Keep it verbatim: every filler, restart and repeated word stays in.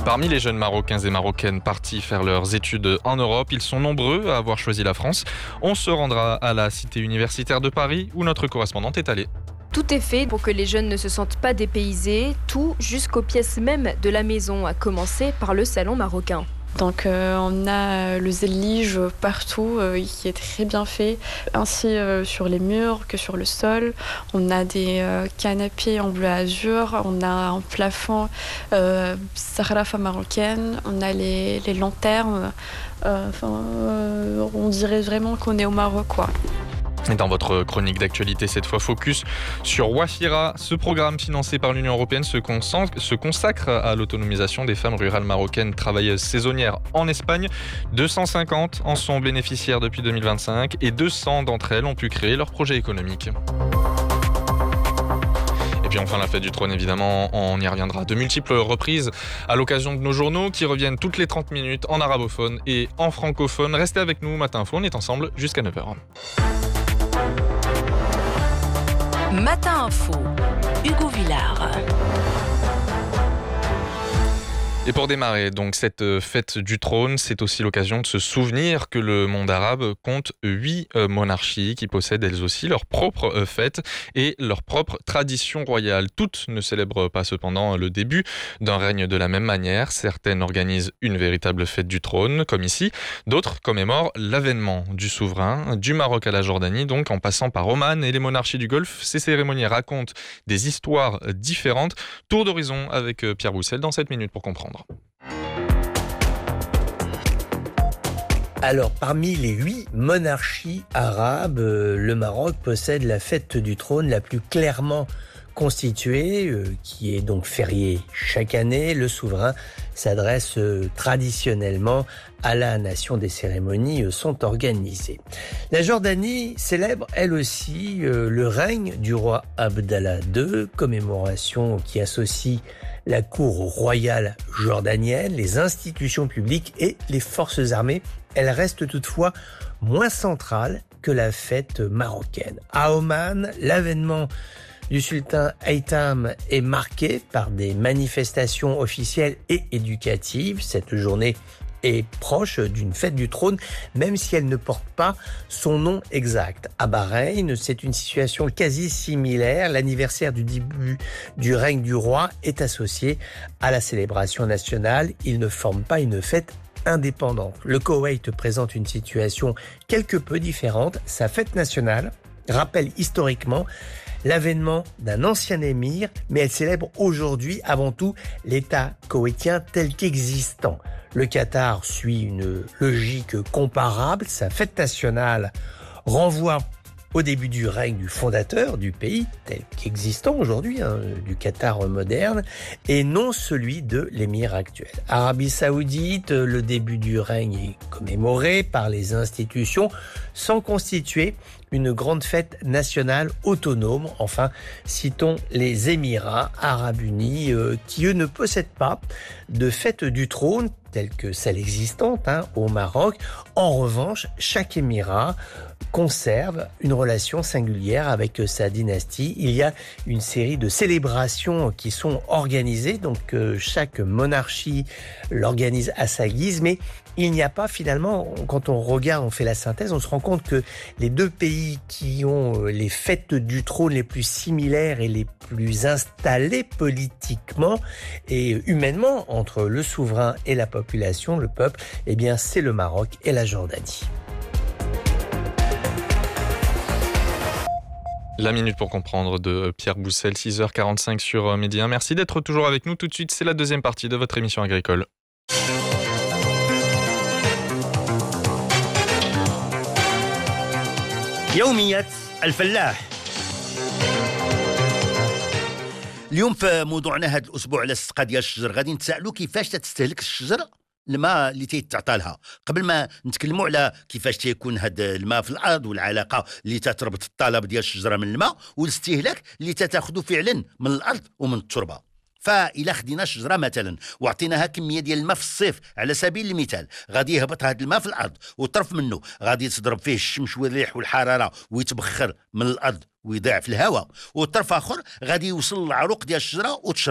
Parmi les jeunes Marocains et Marocaines partis faire leurs études en Europe, ils sont nombreux à avoir choisi la France. On se rendra à la cité universitaire de Paris où notre correspondante est allée. Tout est fait pour que les jeunes ne se sentent pas dépaysés, tout jusqu'aux pièces même de la maison, à commencer par le salon marocain. Donc euh, on a le zélige partout euh, qui est très bien fait, ainsi euh, sur les murs que sur le sol. On a des euh, canapés en bleu azur, on a un plafond euh, sarrafa marocaine, on a les, les lanternes. Euh, euh, on dirait vraiment qu'on est au Maroc, quoi. Et dans votre chronique d'actualité, cette fois focus sur Wafira. Ce programme financé par l'Union européenne se, concentre, se consacre à l'autonomisation des femmes rurales marocaines travailleuses saisonnières en Espagne. deux cent cinquante en sont bénéficiaires depuis deux mille vingt-cinq et deux cents d'entre elles ont pu créer leur projet économique. Et puis enfin la fête du trône, évidemment, on y reviendra de multiples reprises à l'occasion de nos journaux qui reviennent toutes les trente minutes en arabophone et en francophone. Restez avec nous, Matin Info, on est ensemble jusqu'à neuf heures. Matin Info, Hugo Villard. Et pour démarrer, donc, cette fête du trône, c'est aussi l'occasion de se souvenir que le monde arabe compte huit euh, monarchies qui possèdent elles aussi leurs propres euh, fêtes et leurs propres traditions royales. Toutes ne célèbrent pas cependant le début d'un règne de la même manière. Certaines organisent une véritable fête du trône, comme ici. D'autres commémorent l'avènement du souverain, du Maroc à la Jordanie, donc en passant par Oman et les monarchies du Golfe. Ces cérémonies racontent des histoires différentes. Tour d'horizon avec Pierre Boussel dans sept minutes pour comprendre. Alors, parmi les huit monarchies arabes, euh, le Maroc possède la fête du trône la plus clairement constituée, euh, qui est donc fériée chaque année. Le souverain s'adresse euh, traditionnellement à la nation. Des cérémonies euh, sont organisées. La Jordanie célèbre elle aussi euh, le règne du roi Abdallah deux, commémoration qui associe la cour royale jordanienne, les institutions publiques et les forces armées. Elle reste toutefois moins centrale que la fête marocaine. À Oman, l'avènement du sultan Haytham est marqué par des manifestations officielles et éducatives. Cette journée est proche d'une fête du trône, même si elle ne porte pas son nom exact. À Bahreïn, c'est une situation quasi similaire. L'anniversaire du début du règne du roi est associé à la célébration nationale. Il ne forme pas une fête indépendante. Le Koweït présente une situation quelque peu différente. Sa fête nationale rappelle historiquement l'avènement d'un ancien émir, mais elle célèbre aujourd'hui avant tout l'État koweïtien tel qu'existant. Le Qatar suit une logique comparable. Sa fête nationale renvoie au début du règne du fondateur du pays, tel qu'existant aujourd'hui, hein, du Qatar moderne, et non celui de l'émir actuel. Arabie Saoudite, le début du règne est commémoré par les institutions sans constituer une grande fête nationale autonome. Enfin, citons les Émirats arabes unis euh, qui, eux, ne possèdent pas de fête du trône telle que celle existante hein, au Maroc. En revanche, chaque émirat conserve une relation singulière avec sa dynastie. Il y a une série de célébrations qui sont organisées, donc euh, chaque monarchie l'organise à sa guise, mais il n'y a pas finalement, quand on regarde, on fait la synthèse, on se rend compte que les deux pays qui ont les fêtes du trône les plus similaires et les plus installées politiquement et humainement entre le souverain et la population, le peuple, eh bien c'est le Maroc et la Jordanie. La minute pour comprendre de Pierre Boussel, six heures quarante-cinq sur Midi un. Merci d'être toujours avec nous. Tout de suite, c'est la deuxième partie de votre émission agricole. يوميات الفلاح. اليوم في موضوعنا هذا الاسبوع على السقا ديال الشجر غادي نتسائلوا كيفاش تستهلك الشجره الماء اللي تيتعطى لها. قبل ما نتكلموا على كيفاش تيكون هذا الماء في الارض والعلاقه اللي تتربط الطلب ديال الشجره من الماء والاستهلاك اللي تتاخذه فعلا من الارض ومن التربه. فإلا خدينا شجره مثلا وعطيناها كميه ديال الماء في الصيف على سبيل المثال، غادي يهبط هذا الماء في الارض وطرف منه غادي تضرب فيه الشمس والريح والحراره ويتبخر من الارض ويضيع في الهواء، وطرف اخر غادي يوصل للعروق ديال الشجره وتشرب.